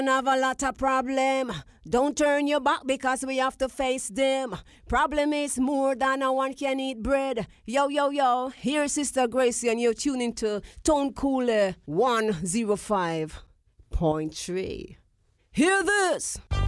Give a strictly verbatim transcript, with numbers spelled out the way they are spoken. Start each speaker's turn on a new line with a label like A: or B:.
A: Have a lot of problem. Don't turn your back because we have to face them. Problem is more than a one can eat bread. Yo, yo, yo. Here's Sister Gracie and you're tuning to Tone Cooler one oh five point three. Hear this.